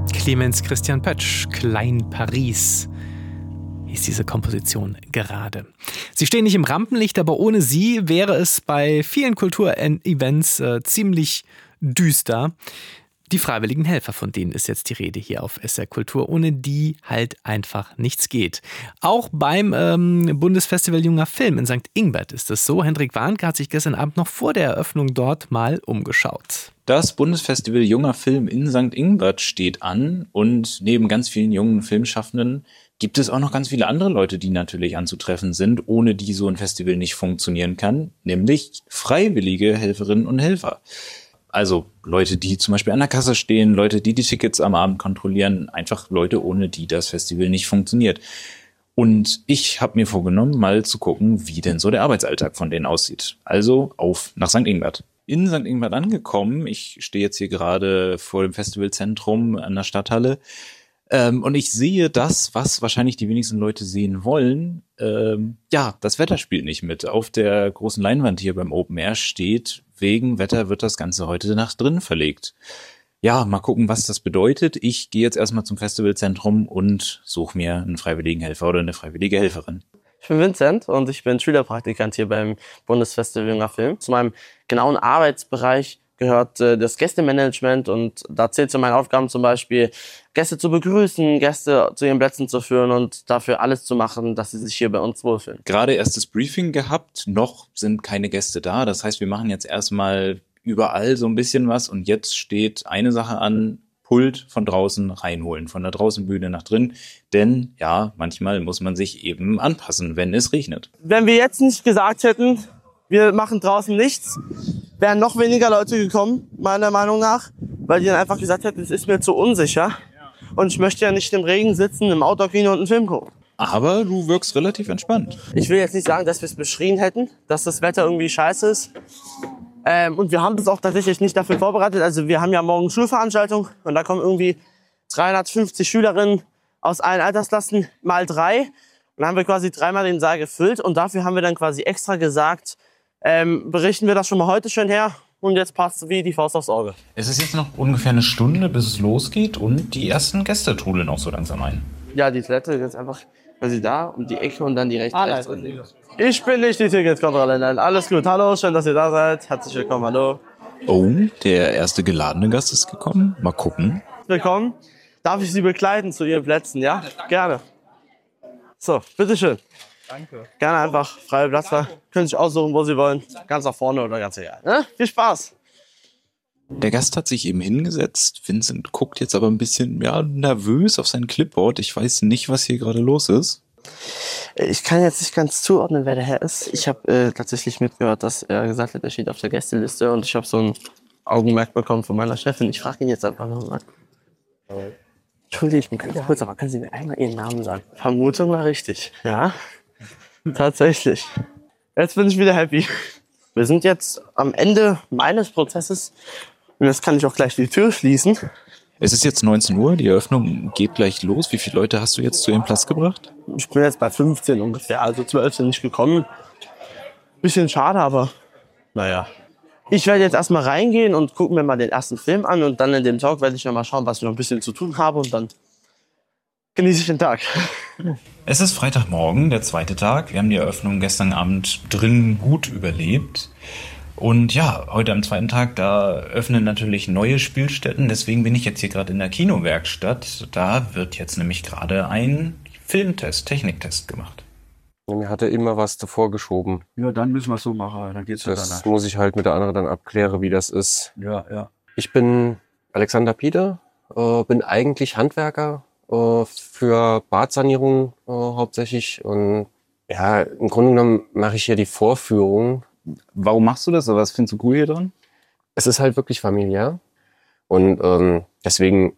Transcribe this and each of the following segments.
Clemens Christian Pötsch, Klein Paris, hieß diese Komposition gerade. Sie stehen nicht im Rampenlicht, aber ohne sie wäre es bei vielen Kulturevents ziemlich düster. Die freiwilligen Helfer, von denen ist jetzt die Rede hier auf SR Kultur, ohne die halt einfach nichts geht. Auch beim Bundesfestival Junger Film in St. Ingbert ist es so. Hendrik Warnke hat sich gestern Abend noch vor der Eröffnung dort mal umgeschaut. Das Bundesfestival Junger Film in St. Ingbert steht an und neben ganz vielen jungen Filmschaffenden gibt es auch noch ganz viele andere Leute, die natürlich anzutreffen sind, ohne die so ein Festival nicht funktionieren kann, nämlich freiwillige Helferinnen und Helfer. Also Leute, die zum Beispiel an der Kasse stehen, Leute, die die Tickets am Abend kontrollieren, einfach Leute, ohne die das Festival nicht funktioniert. Und ich habe mir vorgenommen, mal zu gucken, wie denn so der Arbeitsalltag von denen aussieht. Also auf nach St. Ingbert. In St. Ingbert angekommen, ich stehe jetzt hier gerade vor dem Festivalzentrum an der Stadthalle, und ich sehe das, was wahrscheinlich die wenigsten Leute sehen wollen. Das Wetter spielt nicht mit. Auf der großen Leinwand hier beim Open Air steht, wegen Wetter wird das Ganze heute nach drinnen verlegt. Ja, mal gucken, was das bedeutet. Ich gehe jetzt erstmal zum Festivalzentrum und suche mir einen freiwilligen Helfer oder eine freiwillige Helferin. Ich bin Vincent und ich bin Schülerpraktikant hier beim Bundesfestival Junger Film. Zu meinem genauen Arbeitsbereich gehört das Gästemanagement und da zählt zu meinen Aufgaben zum Beispiel, Gäste zu begrüßen, Gäste zu ihren Plätzen zu führen und dafür alles zu machen, dass sie sich hier bei uns wohlfühlen. Gerade erstes Briefing gehabt, noch sind keine Gäste da. Das heißt, wir machen jetzt erstmal überall so ein bisschen was und jetzt steht eine Sache an, Pult von draußen reinholen, von der Draußenbühne nach drin. Denn ja, manchmal muss man sich eben anpassen, wenn es regnet. Wenn wir jetzt nicht gesagt hätten, wir machen draußen nichts, wären noch weniger Leute gekommen, meiner Meinung nach, weil die dann einfach gesagt hätten, es ist mir zu unsicher und ich möchte ja nicht im Regen sitzen, im Outdoor-Kino und einen Film gucken. Aber du wirkst relativ entspannt. Ich will jetzt nicht sagen, dass wir es beschrien hätten, dass das Wetter irgendwie scheiße ist. Und wir haben das auch tatsächlich nicht dafür vorbereitet. Also wir haben ja morgen Schulveranstaltung und da kommen irgendwie 350 Schülerinnen aus allen Altersklassen mal 3. Und dann haben wir quasi 3-mal den Saal gefüllt und dafür haben wir dann quasi extra gesagt, berichten wir das schon mal heute schön her und jetzt passt es wie die Faust aufs Auge. Es ist jetzt noch ungefähr eine Stunde, bis es losgeht und die ersten Gäste trudeln auch so langsam ein. Ja, die Toilette ist jetzt einfach quasi da um die Ecke und dann die rechts. Ich bin nicht die Ticketkontrolle, nein, alles gut. Hallo, schön, dass ihr da seid. Herzlich willkommen, hallo. Oh, der erste geladene Gast ist gekommen. Mal gucken. Willkommen. Darf ich Sie begleiten zu Ihren Plätzen, ja? Gerne. So, bitteschön. Danke. Gerne einfach freie Platz da. Können sich aussuchen, wo Sie wollen. Ganz nach vorne oder ganz egal. Ne? Viel Spaß. Der Gast hat sich eben hingesetzt. Vincent guckt jetzt aber ein bisschen nervös auf sein Clipboard. Ich weiß nicht, was hier gerade los ist. Ich kann jetzt nicht ganz zuordnen, wer der Herr ist. Ich habe tatsächlich mitgehört, dass er gesagt hat, er steht auf der Gästeliste und ich habe so ein Augenmerk bekommen von meiner Chefin. Ich frage ihn jetzt einfach nochmal. Entschuldigung, ich bin ganz kurz, aber können Sie mir einmal Ihren Namen sagen? Vermutung war richtig. Ja, tatsächlich. Jetzt bin ich wieder happy. Wir sind jetzt am Ende meines Prozesses und jetzt kann ich auch gleich die Tür schließen. Es ist jetzt 19 Uhr, die Eröffnung geht gleich los. Wie viele Leute hast du jetzt zu ihrem Platz gebracht? Ich bin jetzt bei 15 ungefähr, also 12 sind nicht gekommen. Bisschen schade, aber naja. Ich werde jetzt erstmal reingehen und gucken mir mal den ersten Film an und dann in dem Talk werde ich noch mal schauen, was ich noch ein bisschen zu tun habe und dann genieße ich den Tag. Es ist Freitagmorgen, der zweite Tag. Wir haben die Eröffnung gestern Abend drin gut überlebt. Und ja, heute am zweiten Tag, da öffnen natürlich neue Spielstätten. Deswegen bin ich jetzt hier gerade in der Kinowerkstatt. Da wird jetzt nämlich gerade ein Filmtest, Techniktest gemacht. Mir hat er immer was davor geschoben. Ja, dann müssen wir es so machen. Dann geht's Das danach. muss ich halt mit der anderen dann abklären, wie das ist. Ja. Ich bin Alexander Pieder, bin eigentlich Handwerker für Badsanierung hauptsächlich. Und ja, im Grunde genommen mache ich hier die Vorführung. Warum machst du das? Was findest du cool hier dran? Es ist halt wirklich familiär und deswegen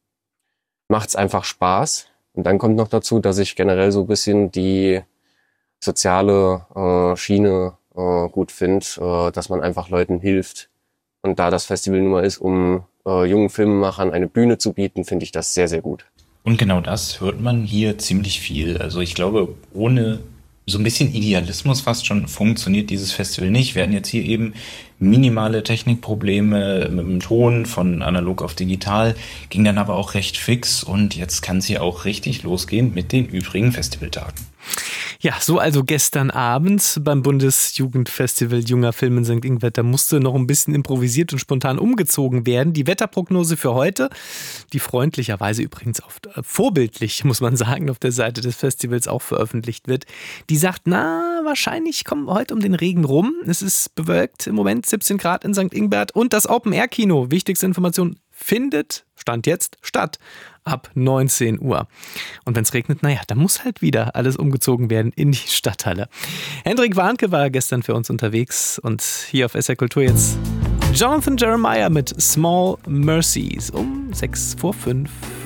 macht's einfach Spaß. Und dann kommt noch dazu, dass ich generell so ein bisschen die soziale Schiene gut finde, dass man einfach Leuten hilft. Und da das Festival nun mal ist, um jungen Filmemachern eine Bühne zu bieten, finde ich das sehr, sehr gut. Und genau das hört man hier ziemlich viel. Also ich glaube, ohne so ein bisschen Idealismus fast schon, funktioniert dieses Festival nicht. Wir hatten jetzt hier eben minimale Technikprobleme mit dem Ton von analog auf digital, ging dann aber auch recht fix und jetzt kann es hier auch richtig losgehen mit den übrigen Festivaltagen. Ja, so also gestern Abend beim Bundesjugendfestival Junger Film in St. Ingbert. Da musste noch ein bisschen improvisiert und spontan umgezogen werden. Die Wetterprognose für heute, die freundlicherweise übrigens oft vorbildlich, muss man sagen, auf der Seite des Festivals auch veröffentlicht wird, die sagt, wahrscheinlich kommen wir heute um den Regen rum. Es ist bewölkt im Moment, 17 Grad in St. Ingbert und das Open-Air-Kino, wichtigste Information, findet, Stand jetzt, statt ab 19 Uhr. Und wenn es regnet, dann muss halt wieder alles umgezogen werden in die Stadthalle. Hendrik Warnke war gestern für uns unterwegs und hier auf SR Kultur jetzt Jonathan Jeremiah mit Small Mercies um 6 vor 5.